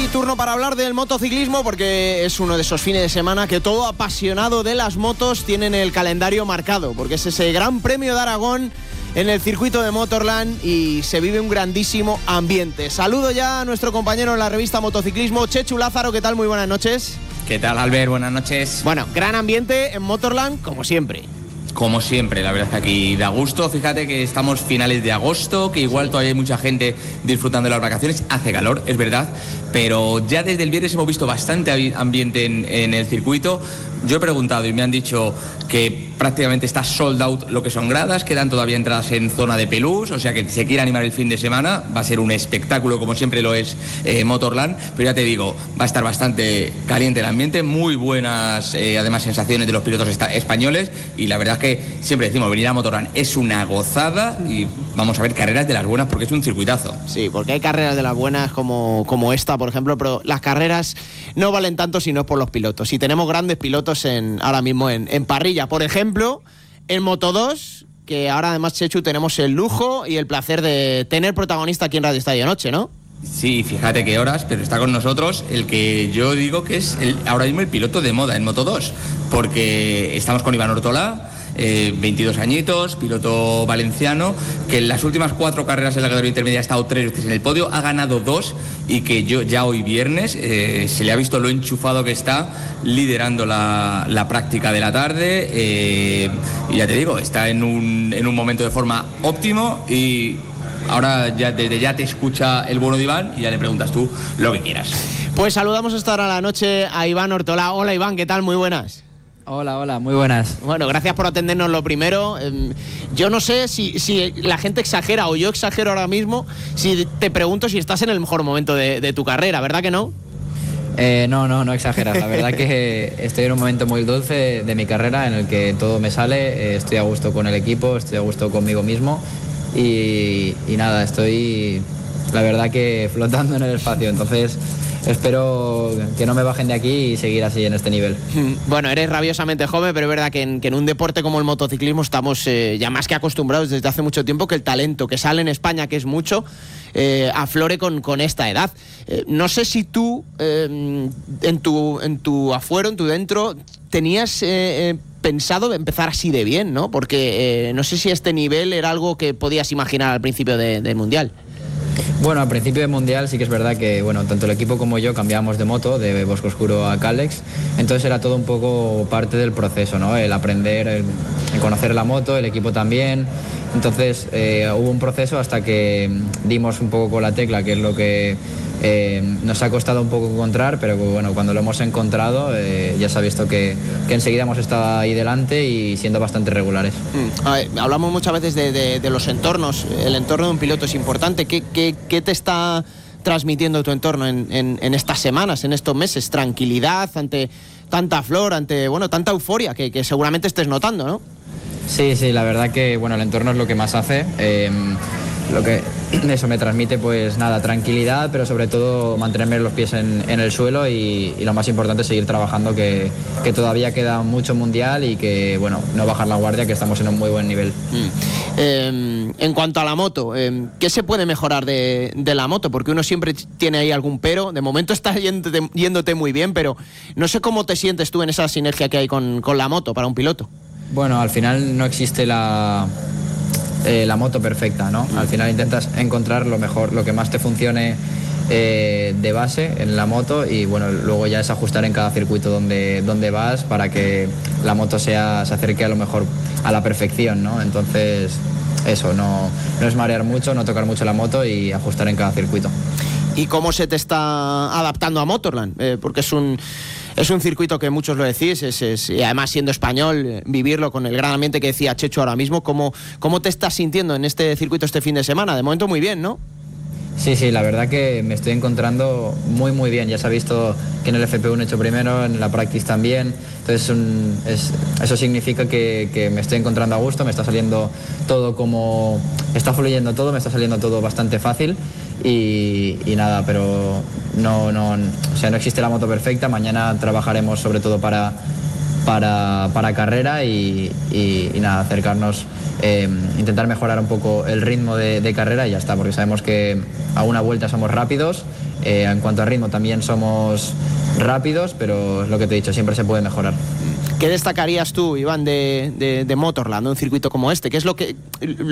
turno para hablar del motociclismo porque es uno de esos fines de semana que todo apasionado de las motos tiene en el calendario marcado, porque es ese Gran Premio de Aragón en el circuito de Motorland y se vive un grandísimo ambiente. Saludo ya a nuestro compañero en la revista Motociclismo, Chechu Lázaro. ¿Qué tal? Muy buenas noches. ¿Qué tal, Albert? Buenas noches. Bueno, gran ambiente en Motorland, como siempre. Como siempre, la verdad es que aquí da gusto. Fíjate que estamos finales de agosto, que igual todavía hay mucha gente disfrutando de las vacaciones. Hace calor, es verdad, pero ya desde el viernes hemos visto bastante ambiente en el circuito. Yo he preguntado y me han dicho que prácticamente está sold out lo que son gradas, quedan todavía entradas en zona de pelús, o sea que se quiere animar el fin de semana, va a ser un espectáculo como siempre lo es Motorland, pero ya te digo, va a estar bastante caliente el ambiente, muy buenas además sensaciones de los pilotos españoles y la verdad es que siempre decimos, venir a Motorland es una gozada y vamos a ver carreras de las buenas porque es un circuitazo. Sí, porque hay carreras de las buenas como esta, por ejemplo, pero las carreras no valen tanto si no es por los pilotos. Y tenemos grandes pilotos ahora mismo en parrilla. Por ejemplo, en Moto2, que ahora además, Chechu, tenemos el lujo y el placer de tener protagonista aquí en Radio Estadio Noche, ¿no? Sí, fíjate qué horas, pero está con nosotros el que yo digo que es ahora mismo el piloto de moda en Moto2, porque estamos con Iván Ortola, 22 añitos, piloto valenciano, que en las últimas 4 carreras en la categoría intermedia ha estado 3 veces en el podio, ha ganado 2 y que ya hoy viernes se le ha visto lo enchufado que está liderando la práctica de la tarde y ya te digo, está en un momento de forma óptimo y ahora desde ya te escucha el bueno de Iván y ya le preguntas tú lo que quieras. Pues saludamos esta hora a la noche a Iván Ortola. Hola Iván, ¿qué tal? Muy buenas. Hola, muy buenas. Bueno, gracias por atendernos lo primero. Yo no sé si la gente exagera o yo exagero ahora mismo si te pregunto si estás en el mejor momento de tu carrera, ¿verdad que no? No exageras. La verdad que estoy en un momento muy dulce de mi carrera en el que todo me sale, estoy a gusto con el equipo, estoy a gusto conmigo mismo y nada, estoy la verdad que flotando en el espacio, entonces espero que no me bajen de aquí y seguir así en este nivel. Bueno, eres rabiosamente joven, pero es verdad que en un deporte como el motociclismo estamos ya más que acostumbrados desde hace mucho tiempo que el talento que sale en España, que es mucho, aflore con esta edad. No sé si tú, en tu afuero, en tu dentro, tenías pensado empezar así de bien, ¿no? Porque no sé si este nivel era algo que podías imaginar al principio del Mundial. Bueno, al principio del Mundial sí que es verdad que tanto el equipo como yo cambiábamos de moto, de Bosco Oscuro a Calex, entonces era todo un poco parte del proceso, ¿no? El aprender, el conocer la moto, el equipo también, entonces hubo un proceso hasta que dimos un poco con la tecla, que es lo que nos ha costado un poco encontrar, pero bueno, cuando lo hemos encontrado ya se ha visto que enseguida hemos estado ahí delante y siendo bastante regulares. Hablamos muchas veces de los entornos. El entorno de un piloto es importante. ¿Qué te está transmitiendo tu entorno en estas semanas, en estos meses? Tranquilidad ante tanta flor, ante tanta euforia que seguramente estés notando, ¿no? Sí, la verdad que el entorno es lo que más hace. Lo que eso me transmite, pues nada, tranquilidad, pero sobre todo mantenerme los pies en el suelo y lo más importante es seguir trabajando, que todavía queda mucho mundial y que no bajar la guardia, que estamos en un muy buen nivel. En cuanto a la moto, ¿qué se puede mejorar de la moto? Porque uno siempre tiene ahí algún pero. De momento está yéndote muy bien, pero no sé cómo te sientes tú en esa sinergia que hay con la moto para un piloto. Bueno, al final no existe la moto perfecta, ¿no? Al final intentas encontrar lo mejor, lo que más te funcione de base en la moto y luego ya es ajustar en cada circuito donde vas para que la moto se acerque a lo mejor a la perfección, ¿no? Entonces eso, no es marear mucho, no tocar mucho la moto y ajustar en cada circuito. ¿Y cómo se te está adaptando a Motorland? Porque es un circuito que muchos lo decís, y además siendo español, vivirlo con el gran ambiente que decía Chechu ahora mismo, ¿cómo te estás sintiendo en este circuito este fin de semana? De momento muy bien, ¿no? Sí, la verdad que me estoy encontrando muy muy bien. Ya se ha visto que en el FP1 he hecho primero, en la practice también. Entonces eso significa que me estoy encontrando a gusto, me está saliendo todo como... Está fluyendo todo, me está saliendo todo bastante fácil y nada, pero no existe la moto perfecta. Mañana trabajaremos sobre todo para carrera y nada, acercarnos intentar mejorar un poco el ritmo de carrera y ya está, porque sabemos que a una vuelta somos rápidos, en cuanto a ritmo también somos rápidos, pero es lo que te he dicho, siempre se puede mejorar. ¿Qué destacarías tú, Iván, de Motorland, un circuito como este? ¿Qué es lo que